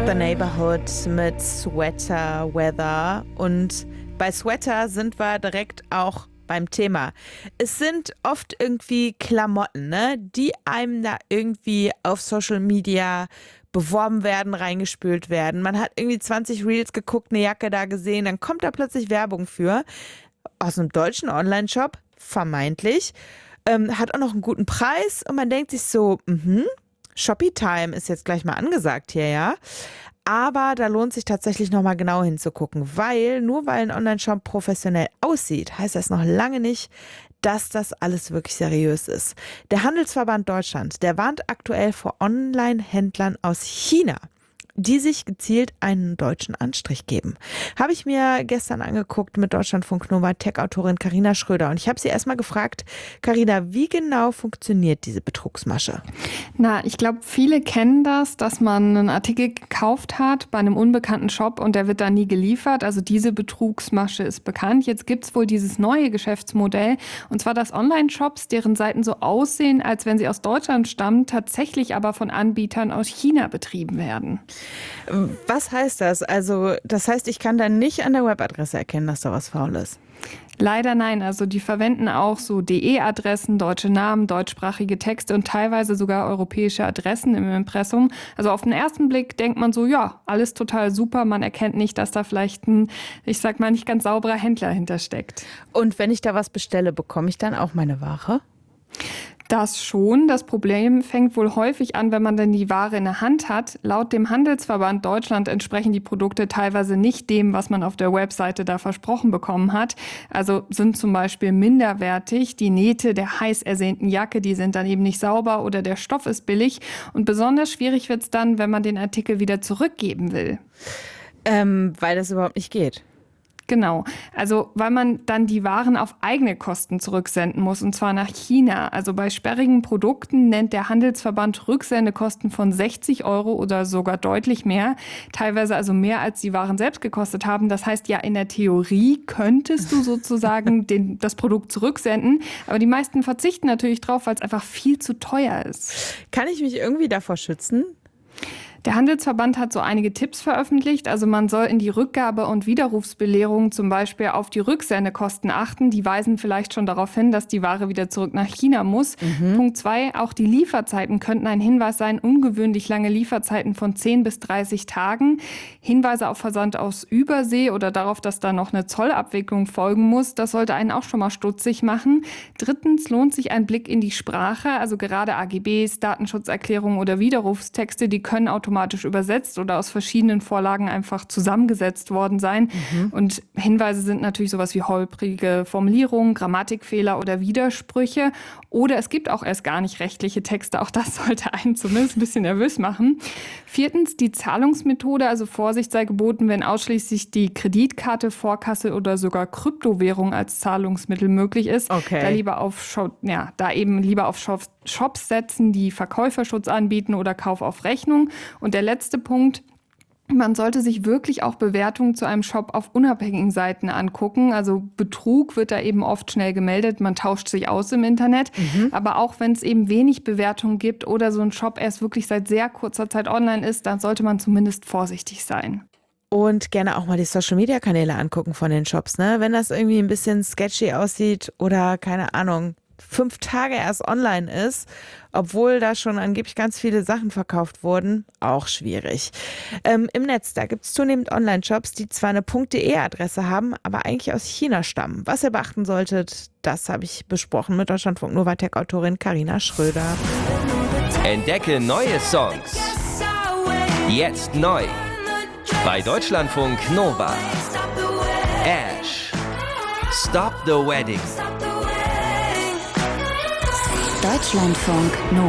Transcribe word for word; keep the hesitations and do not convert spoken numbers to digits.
The Neighborhood mit Sweater Weather. Und bei Sweater sind wir direkt auch beim Thema. Es sind oft irgendwie Klamotten, ne, die einem da irgendwie auf Social Media beworben werden, reingespült werden. Man hat irgendwie zwanzig Reels geguckt, eine Jacke da gesehen, dann kommt da plötzlich Werbung für. Aus einem deutschen Online-Shop, vermeintlich. Ähm, hat auch noch einen guten Preis und man denkt sich so, mhm, Shopee-Time ist jetzt gleich mal angesagt hier, ja. Aber da lohnt sich tatsächlich nochmal genau hinzugucken, weil nur weil ein Online-Shop professionell aussieht, heißt das noch lange nicht, dass das alles wirklich seriös ist. Der Handelsverband Deutschland, der warnt aktuell vor Online-Händlern aus China, die sich gezielt einen deutschen Anstrich geben. Habe ich mir gestern angeguckt mit Deutschlandfunk Nova Tech-Autorin Carina Schröder. Und ich habe sie erstmal gefragt, Carina, wie genau funktioniert diese Betrugsmasche? Na, ich glaube, viele kennen das, dass man einen Artikel gekauft hat bei einem unbekannten Shop und der wird dann nie geliefert. Also diese Betrugsmasche ist bekannt. Jetzt gibt es wohl dieses neue Geschäftsmodell, und zwar, dass Online-Shops, deren Seiten so aussehen, als wenn sie aus Deutschland stammen, tatsächlich aber von Anbietern aus China betrieben werden. Was heißt das? Also das heißt, ich kann dann nicht an der Webadresse erkennen, dass da was faul ist? Leider nein. Also die verwenden auch so D E-Adressen, deutsche Namen, deutschsprachige Texte und teilweise sogar europäische Adressen im Impressum. Also auf den ersten Blick denkt man so, ja, alles total super. Man erkennt nicht, dass da vielleicht ein, ich sag mal, nicht ganz sauberer Händler hintersteckt. Und wenn ich da was bestelle, bekomme ich dann auch meine Ware? Das schon. Das Problem fängt wohl häufig an, wenn man dann die Ware in der Hand hat. Laut dem Handelsverband Deutschland entsprechen die Produkte teilweise nicht dem, was man auf der Webseite da versprochen bekommen hat. Also sind zum Beispiel minderwertig. Die Nähte der heiß ersehnten Jacke, die sind dann eben nicht sauber oder der Stoff ist billig. Und besonders schwierig wird es dann, wenn man den Artikel wieder zurückgeben will. Ähm, weil das überhaupt nicht geht. Genau, also weil man dann die Waren auf eigene Kosten zurücksenden muss, und zwar nach China. Also bei sperrigen Produkten nennt der Handelsverband Rücksendekosten von sechzig Euro oder sogar deutlich mehr. Teilweise also mehr, als die Waren selbst gekostet haben. Das heißt, ja, in der Theorie könntest du sozusagen den, das Produkt zurücksenden. Aber die meisten verzichten natürlich drauf, weil es einfach viel zu teuer ist. Kann ich mich irgendwie davor schützen? Der Handelsverband hat so einige Tipps veröffentlicht. Also man soll in die Rückgabe- und Widerrufsbelehrung zum Beispiel auf die Rücksendekosten achten. Die weisen vielleicht schon darauf hin, dass die Ware wieder zurück nach China muss. Mhm. Punkt zwei, auch die Lieferzeiten könnten ein Hinweis sein. Ungewöhnlich lange Lieferzeiten von zehn bis dreißig Tagen. Hinweise auf Versand aus Übersee oder darauf, dass da noch eine Zollabwicklung folgen muss. Das sollte einen auch schon mal stutzig machen. Drittens lohnt sich ein Blick in die Sprache. Also gerade A G Bs, Datenschutzerklärungen oder Widerrufstexte, die können automatisch übersetzt oder aus verschiedenen Vorlagen einfach zusammengesetzt worden sein. Mhm. Und Hinweise sind natürlich sowas wie holprige Formulierungen, Grammatikfehler oder Widersprüche. Oder es gibt auch erst gar nicht rechtliche Texte. Auch das sollte einen zumindest ein bisschen nervös machen. Viertens, die Zahlungsmethode. Also Vorsicht sei geboten, wenn ausschließlich die Kreditkarte, Vorkasse oder sogar Kryptowährung als Zahlungsmittel möglich ist. Okay. Da lieber auf Shop, ja, da eben lieber auf Shops, Shops setzen, die Verkäuferschutz anbieten oder Kauf auf Rechnung. Und der letzte Punkt: Man sollte sich wirklich auch Bewertungen zu einem Shop auf unabhängigen Seiten angucken. Also Betrug wird da eben oft schnell gemeldet. Man tauscht sich aus im Internet. Mhm. Aber auch wenn es eben wenig Bewertungen gibt oder so ein Shop erst wirklich seit sehr kurzer Zeit online ist, dann sollte man zumindest vorsichtig sein. Und gerne auch mal die Social-Media-Kanäle angucken von den Shops, ne? Wenn das irgendwie ein bisschen sketchy aussieht oder, keine Ahnung, fünf Tage erst online ist, obwohl da schon angeblich ganz viele Sachen verkauft wurden, auch schwierig. Ähm, Im Netz, da gibt es zunehmend Online-Shops, die zwar eine .de-Adresse haben, aber eigentlich aus China stammen. Was ihr beachten solltet, das habe ich besprochen mit Deutschlandfunk Nova Tech-Autorin Carina Schröder. Entdecke neue Songs. Jetzt neu. Bei Deutschlandfunk Nova. Ash. Stop the Wedding. Deutschlandfunk Nova.